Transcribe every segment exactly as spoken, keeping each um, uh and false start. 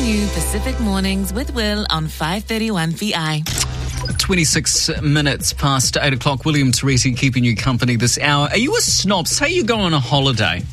new Pacific Mornings with Will on five thirty-one P I. twenty-six minutes past eight o'clock. William Teresi keeping you company this hour. Are you a snob? Say you go on a holiday.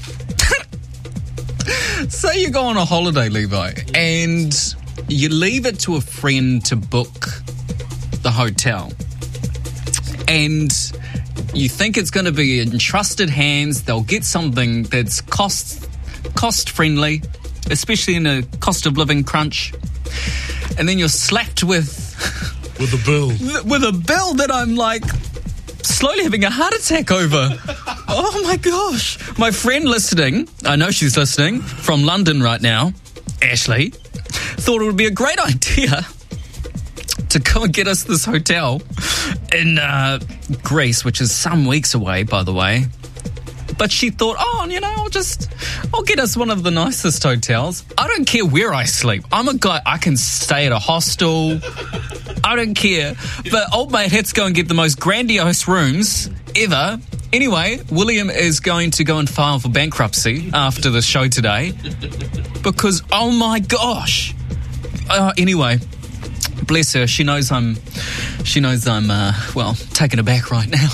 Say you go on a holiday, Levi, and you leave it to a friend to book the hotel. And you think it's going to be in trusted hands. They'll get something that's cost cost friendly, especially in a cost of living crunch. And then you're slapped with with a bill, with a bill that I'm like slowly having a heart attack over. Oh my gosh! My friend listening, I know she's listening from London right now, Ashley, thought it would be a great idea to go and get us this hotel in uh, Greece, which is some weeks away, by the way. But she thought, oh, you know, I'll just, I'll get us one of the nicest hotels. I don't care where I sleep. I'm a guy, I can stay at a hostel. I don't care. But old mate had to go and get the most grandiose rooms ever. Anyway, William is going to go and file for bankruptcy after the show today. Because, oh my gosh. Uh, anyway, bless her. She knows I'm, she knows I'm, uh, well, taken aback right now.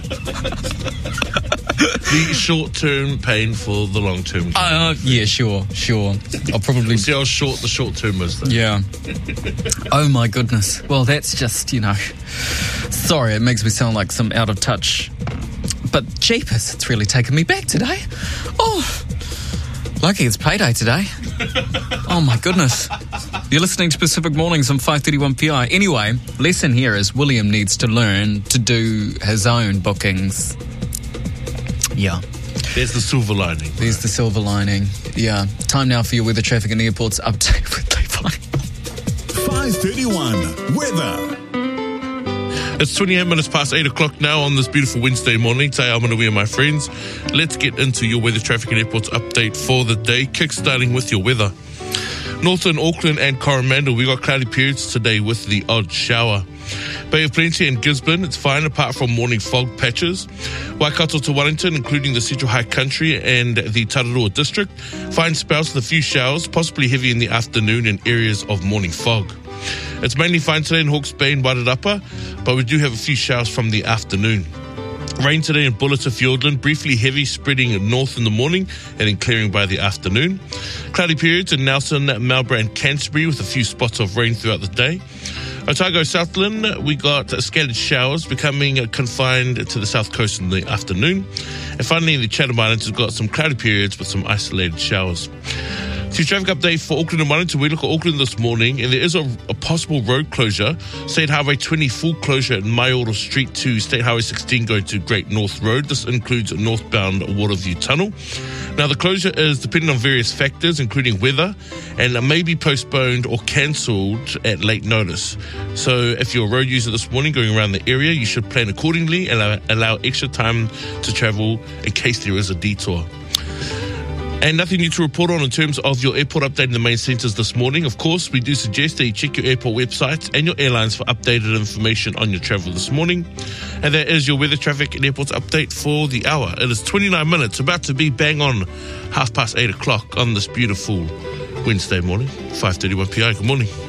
The short-term pain for the long-term. Uh, yeah, sure, sure. I'll probably... See how short the short-term is, though. Yeah. Oh, my goodness. Well, that's just, you know... Sorry, it makes me sound like some out-of-touch... But jeepers, it's really taken me back today. Oh, lucky it's payday today. Oh, my goodness. You're listening to Pacific Mornings on five thirty-one P I. Anyway, lesson here is William needs to learn to do his own bookings. Yeah. There's the silver lining. There's the silver lining. Yeah. Time now for your weather, traffic and airports update with Levi. five thirty-one weather. It's twenty-eight minutes past eight o'clock now on this beautiful Wednesday morning. Today I'm going to be with my friends. Let's get into your weather, traffic and airports update for the day. Kickstarting with your weather. Northern Auckland and Coromandel, we got cloudy periods today with the odd shower. Bay of Plenty and Gisborne, it's fine apart from morning fog patches. Waikato to Wellington, including the Central High Country and the Tararua District, fine spells with a few showers, possibly heavy in the afternoon in areas of morning fog. It's mainly fine today in Hawke's Bay and Wairarapa, but we do have a few showers from the afternoon. Rain today in Buller to Fiordland, briefly heavy, spreading north in the morning and then clearing by the afternoon. Cloudy periods in Nelson, Marlborough and Canterbury with a few spots of rain throughout the day. Otago, Southland, we got scattered showers becoming confined to the south coast in the afternoon. And finally in the Chatham Islands, we've got some cloudy periods with some isolated showers. See, traffic update for Auckland and Wellington. We look at Auckland this morning, and there is a, a possible road closure. State Highway twenty full closure at Maioro Street to State Highway sixteen going to Great North Road. This includes northbound Waterview Tunnel. Now, the closure is dependent on various factors, including weather, and it may be postponed or cancelled at late notice. So if you're a road user this morning going around the area, you should plan accordingly and allow, allow extra time to travel in case there is a detour. And nothing new to report on in terms of your airport update in the main centres this morning. Of course, we do suggest that you check your airport websites and your airlines for updated information on your travel this morning. And that is your weather, traffic and airports update for the hour. It is twenty-nine minutes, about to be bang on half past eight o'clock on this beautiful Wednesday morning. five thirty-one P I, good morning.